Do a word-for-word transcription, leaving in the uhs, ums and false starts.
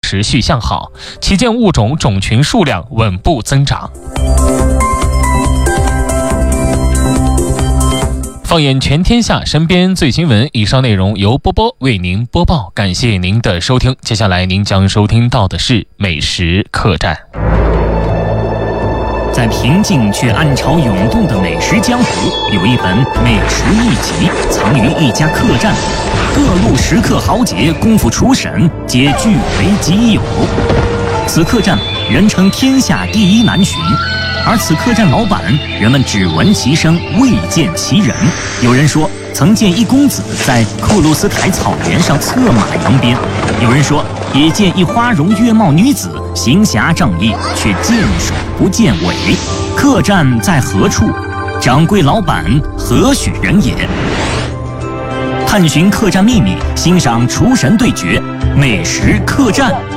持续向好，旗舰物种种群数量稳步增长。放眼全天下，身边最新闻。以上内容由波波为您播报，感谢您的收听。接下来您将收听到的是美食客栈。 在平静却暗潮涌动的美食江湖，有一本美食秘籍藏于一家客栈，各路食客豪杰功夫厨神皆据为己有。此客栈人称天下第一难寻，而此客栈老板人们只闻其声未见其人。有人说曾见一公子在库鲁斯台草原上策马扬鞭，有人说也见一花容月貌女子行侠仗义，却见首不见尾。客栈在何处？掌柜老板何许人也？探寻客栈秘密，欣赏厨神对决，美食客栈。